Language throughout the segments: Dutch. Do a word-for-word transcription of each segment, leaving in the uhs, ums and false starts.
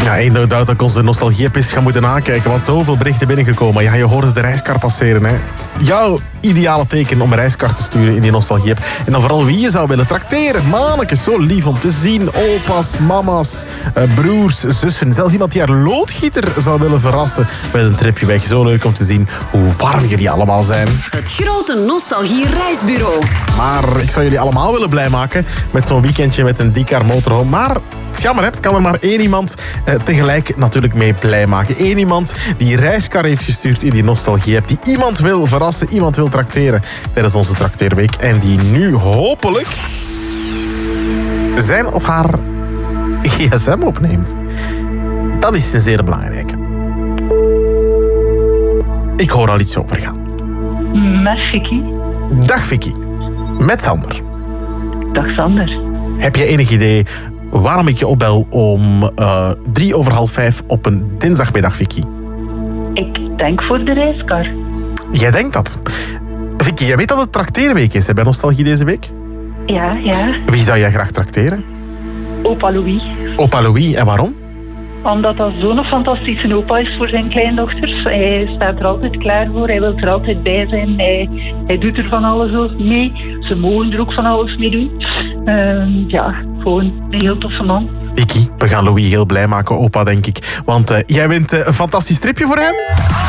Ja, één no doubt dat ik onze nostalgie-pist gaan moeten aankijken, want zoveel berichten binnengekomen. Ja, je hoorde de reiskar passeren, hè. Jouw ideale teken om een reiskar te sturen in die nostalgie-app. En dan vooral wie je zou willen trakteren. Manekes, zo lief om te zien. Opa's, mama's, uh, broers, zussen. Zelfs iemand die haar loodgieter zou willen verrassen met een tripje weg. Zo leuk om te zien hoe warm jullie allemaal zijn. Het grote nostalgie-reisbureau. Maar ik zou jullie allemaal willen blij maken met zo'n weekendje met een Dikar motorhome. Maar het is jammer, hè? Kan er maar één iemand eh, tegelijk natuurlijk mee blij maken. Eén iemand die een reiskar heeft gestuurd in die nostalgie-app. Die iemand wil verrassen, iemand wil trakteren tijdens onze trakteerweek. En die nu hopelijk zijn of haar gsm opneemt. Dat is een zeer belangrijke. Ik hoor al iets overgaan. Met Vicky. Dag Vicky. Met Sander. Dag Sander. Heb je enig idee waarom ik je opbel om uh, drie over half vijf op een dinsdagmiddag, Vicky? Ik denk voor de reiskar. Jij denkt dat. Vicky, jij weet dat het trakteerweek is hè, bij Nostalgie deze week? Ja, ja. Wie zou jij graag trakteren? Opa Louis. Opa Louis, en waarom? Omdat dat zo'n fantastische opa is voor zijn kleindochters. Hij staat er altijd klaar voor. Hij wil er altijd bij zijn. Hij, hij doet er van alles mee. Ze mogen er ook van alles mee doen. Uh, ja, gewoon een heel toffe man. Vicky, we gaan Louis heel blij maken, opa, denk ik. Want uh, jij wint uh, een fantastisch tripje voor hem.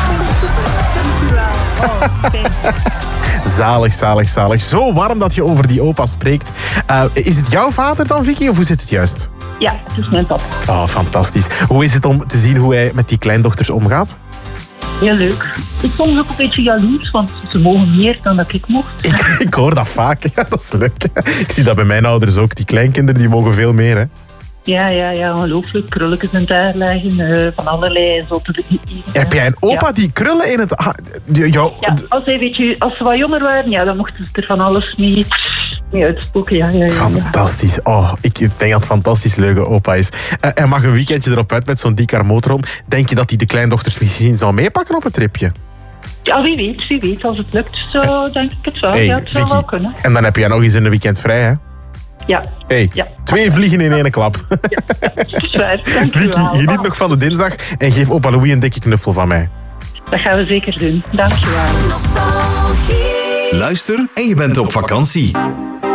Oh, zalig, zalig, zalig. Zo warm dat je over die opa spreekt. Uh, is het jouw vader dan, Vicky, of hoe zit het juist? Ja, het is mijn papa. Oh, fantastisch. Hoe is het om te zien hoe hij met die kleindochters omgaat? Heel leuk. Ik vond het ook een beetje jaloers, want ze mogen meer dan dat ik mocht. Ik, ik hoor dat vaak. Ja, dat is leuk. Ik zie dat bij mijn ouders ook. Die kleinkinderen die mogen veel meer, hè? Ja, ja, ja, ongelooflijk. Krulletjes in het haar leggen, uh, van allerlei zotte. Heb jij een opa ja. die krullen in het haar... Jou... Ja, als, hij, weet je, als ze wat jonger waren, ja, dan mochten ze er van alles mee, mee uitspoken. Ja, ja, ja, fantastisch. Oh, ik denk dat het fantastisch leuke opa is. Uh, en mag een weekendje erop uit met zo'n Dikar motorhome. Denk je dat hij de kleindochters misschien zou meepakken op een tripje? Ja, wie weet, wie weet. Als het lukt, zo denk ik het wel. Hey, ja, het zou Vicky. wel kunnen. En dan heb jij nog eens een weekend vrij, hè? Ja. Hey, ja. twee vliegen in één klap. Ja, ja, dat is waar. Dank u Vicky, wel. geniet nog van de dinsdag en geef opa Louis een dikke knuffel van mij. Dat gaan we zeker doen. Dank je wel. Nostalgie. Luister en je bent op vakantie.